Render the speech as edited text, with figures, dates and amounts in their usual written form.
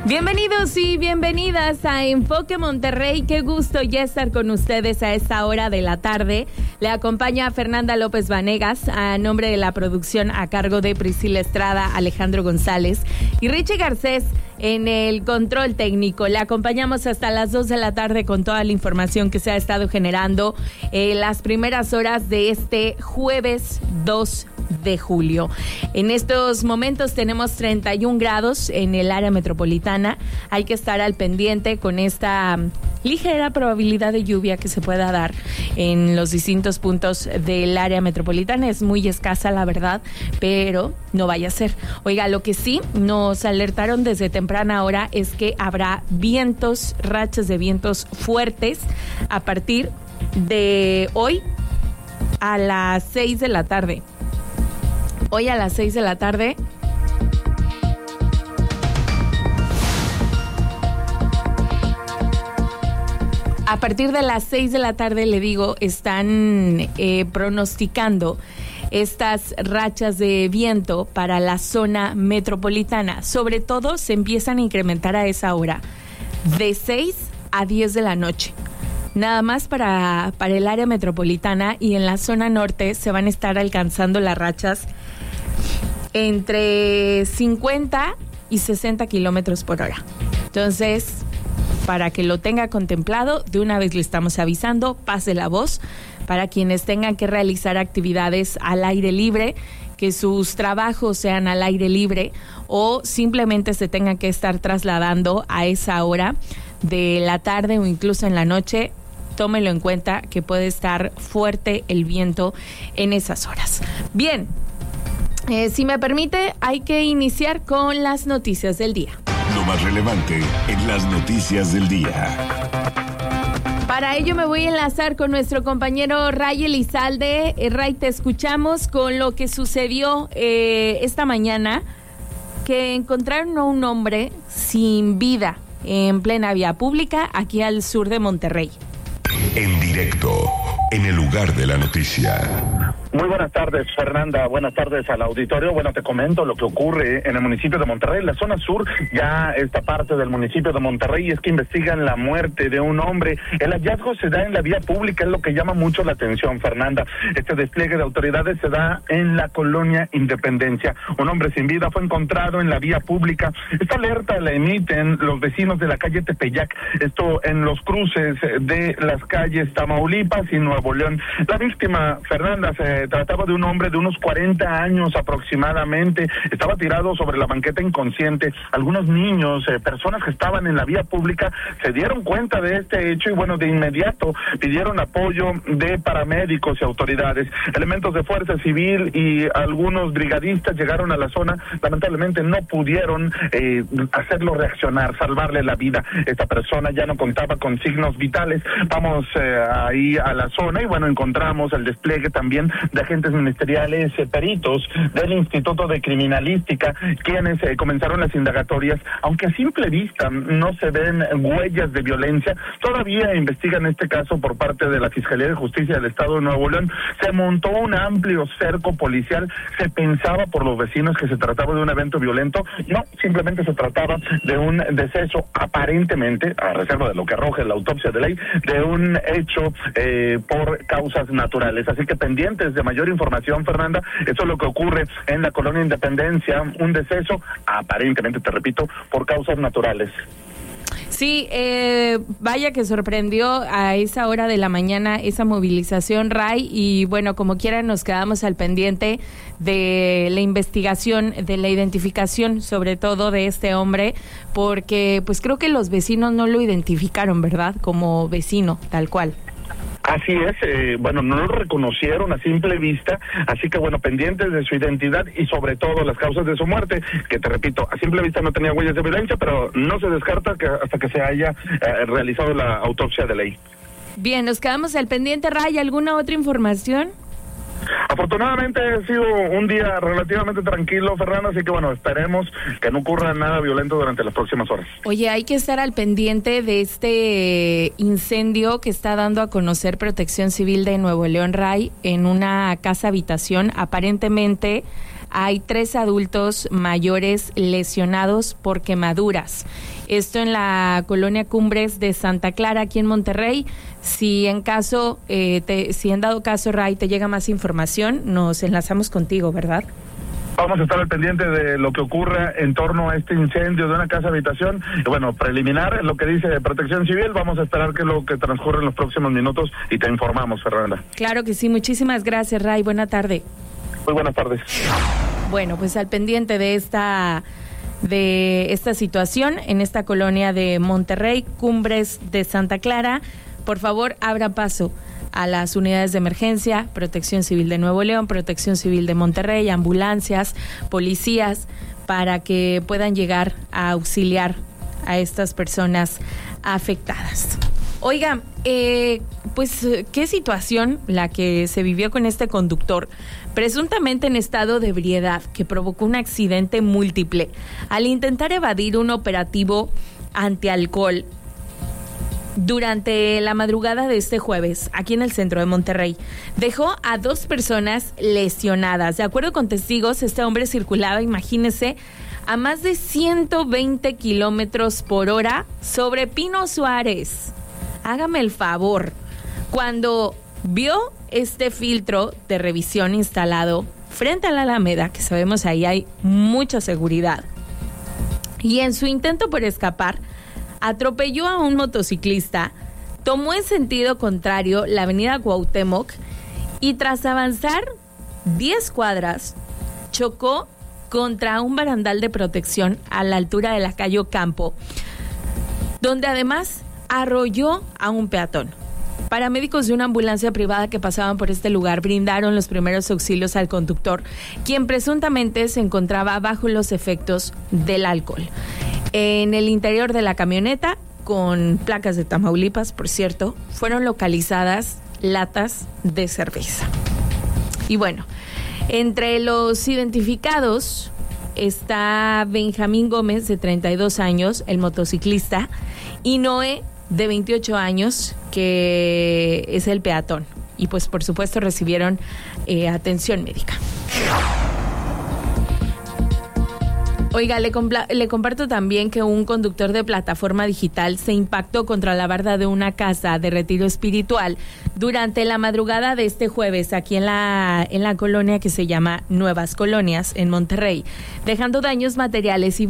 Bienvenidos y bienvenidas a Enfoque Monterrey. Qué gusto ya estar con ustedes a esta hora de la tarde. Le acompaña Fernanda López Vanegas, a nombre de la producción a cargo de Priscila Estrada, Alejandro González y Richie Garcés en el control técnico. Le acompañamos hasta las 2 de la tarde con toda la información que se ha estado generando las primeras horas de este jueves 2 de julio. En estos momentos tenemos 31 grados en el área metropolitana. Hay que estar al pendiente con esta ligera probabilidad de lluvia que se pueda dar en los distintos puntos del área metropolitana. Es muy escasa, la verdad, pero no vaya a ser. Oiga, lo que sí nos alertaron desde temprana hora es que habrá vientos, rachas de vientos fuertes a partir de hoy a las 6 de la tarde. Hoy a las 6 de la tarde. A partir de las 6 de la tarde, le digo, están pronosticando estas rachas de viento para la zona metropolitana. Sobre todo se empiezan a incrementar a esa hora, de 6 a 10 de la noche. Nada más para el área metropolitana, y en la zona norte se van a estar alcanzando las rachas entre 50 y 60 kilómetros por hora. Entonces, para que lo tenga contemplado, de una vez le estamos avisando, pase la voz para quienes tengan que realizar actividades al aire libre, que sus trabajos sean al aire libre o simplemente se tengan que estar trasladando a esa hora de la tarde o incluso en la noche. Tómelo en cuenta que puede estar fuerte el viento en esas horas. Bien, si me permite, hay que iniciar con las noticias del día. Lo más relevante en las noticias del día. Para ello me voy a enlazar con nuestro compañero Ray Elizalde. Ray, te escuchamos con lo que sucedió esta mañana, que encontraron a un hombre sin vida en plena vía pública aquí al sur de Monterrey. En directo, en el lugar de la noticia. Muy buenas tardes, Fernanda. Buenas tardes al auditorio. Bueno, te comento lo que ocurre en el municipio de Monterrey, la zona sur, ya esta parte del municipio de Monterrey, es que investigan la muerte de un hombre. El hallazgo se da en la vía pública, es lo que llama mucho la atención, Fernanda. Este despliegue de autoridades se da en la colonia Independencia. Un hombre sin vida fue encontrado en la vía pública. Esta alerta la emiten los vecinos de la calle Tepeyac, esto en los cruces de las calles Tamaulipas y Nuevo León. La víctima, Fernanda, se trataba de un hombre de unos 40 años aproximadamente. Estaba tirado sobre la banqueta inconsciente. Algunos niños, personas que estaban en la vía pública, se dieron cuenta de este hecho y bueno, de inmediato pidieron apoyo de paramédicos y autoridades. Elementos de Fuerza Civil y algunos brigadistas llegaron a la zona. Lamentablemente no pudieron hacerlo reaccionar, salvarle la vida. Esta persona ya no contaba con signos vitales. Vamos ahí a la zona y bueno, encontramos el despliegue también de agentes ministeriales, peritos del Instituto de Criminalística, quienes comenzaron las indagatorias. Aunque a simple vista no se ven huellas de violencia, todavía investigan este caso por parte de la Fiscalía de Justicia del Estado de Nuevo León. Se montó un amplio cerco policial. Se pensaba por los vecinos que se trataba de un evento violento. No, simplemente se trataba de un deceso, aparentemente, a reserva de lo que arroje la autopsia de ley, de un hecho por causas naturales. Así que pendientes de mayor información, Fernanda. Eso es lo que ocurre en la colonia Independencia, un deceso, aparentemente, te repito, por causas naturales. Sí, vaya que sorprendió a esa hora de la mañana esa movilización, Ray, y bueno, como quiera nos quedamos al pendiente de la investigación, de la identificación, sobre todo de este hombre, porque pues creo que los vecinos no lo identificaron, ¿verdad? Como vecino, tal cual. Así es, bueno, no lo reconocieron a simple vista, así que bueno, pendientes de su identidad y sobre todo las causas de su muerte, que te repito, a simple vista no tenía huellas de violencia, pero no se descarta que hasta que se haya realizado la autopsia de ley. Bien, nos quedamos al pendiente, Ray. ¿Alguna otra información? Afortunadamente ha sido un día relativamente tranquilo, Fernanda, así que bueno, esperemos que no ocurra nada violento durante las próximas horas. Oye, hay que estar al pendiente de este incendio que está dando a conocer Protección Civil de Nuevo León, Ray, en una casa habitación. Aparentemente hay 3 adultos mayores lesionados por quemaduras. Esto en la colonia Cumbres de Santa Clara, aquí en Monterrey. Si en dado caso, Ray, te llega más información, nos enlazamos contigo, ¿verdad? Vamos a estar al pendiente de lo que ocurra en torno a este incendio de una casa habitación. Bueno, preliminar, lo que dice Protección Civil, vamos a esperar que lo que transcurre en los próximos minutos y te informamos, Fernanda. Claro que sí, muchísimas gracias, Ray, buena tarde. Muy buenas tardes. Bueno, pues al pendiente de esta situación en esta colonia de Monterrey, Cumbres de Santa Clara, por favor, abra paso a las unidades de emergencia, Protección Civil de Nuevo León, Protección Civil de Monterrey, ambulancias, policías, para que puedan llegar a auxiliar a estas personas afectadas. Oiga, pues qué situación la que se vivió con este conductor, presuntamente en estado de ebriedad, que provocó un accidente múltiple al intentar evadir un operativo antialcohol durante la madrugada de este jueves, aquí en el centro de Monterrey. Dejó a 2 personas lesionadas. De acuerdo con testigos, este hombre circulaba, imagínese, a más de 120 kilómetros por hora sobre Pino Suárez. Hágame el favor. Cuando vio este filtro de revisión instalado frente a la Alameda, que sabemos ahí hay mucha seguridad, y en su intento por escapar, atropelló a un motociclista, tomó en sentido contrario la avenida Cuauhtémoc y tras avanzar 10 cuadras, chocó contra un barandal de protección a la altura de la calle Ocampo, donde además arrolló a un peatón. Paramédicos de una ambulancia privada que pasaban por este lugar brindaron los primeros auxilios al conductor, quien presuntamente se encontraba bajo los efectos del alcohol. En el interior de la camioneta, con placas de Tamaulipas, por cierto, fueron localizadas latas de cerveza. Y bueno, entre los identificados está Benjamín Gómez, de 32 años, el motociclista, y Noé, de 28 años, que es el peatón. Y pues por supuesto recibieron atención médica. Oiga, le comparto también que un conductor de plataforma digital se impactó contra la barda de una casa de retiro espiritual durante la madrugada de este jueves aquí en la colonia que se llama Nuevas Colonias, en Monterrey, dejando daños materiales y